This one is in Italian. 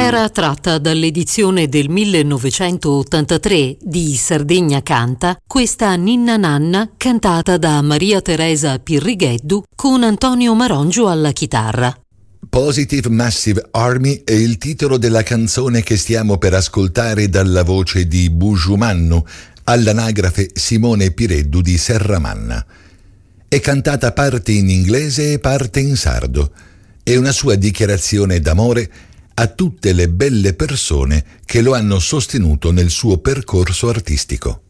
era tratta dall'edizione del 1983 di Sardegna Canta, questa Ninna Nanna cantata da Maria Teresa Pirrigheddu con Antonio Marongio alla chitarra. Positive Massive Army è il titolo della canzone che stiamo per ascoltare dalla voce di Bugiumannu, all'anagrafe Simone Pireddu di Serramanna. È cantata parte in inglese e parte in sardo. È una sua dichiarazione d'amore a tutte le belle persone che lo hanno sostenuto nel suo percorso artistico.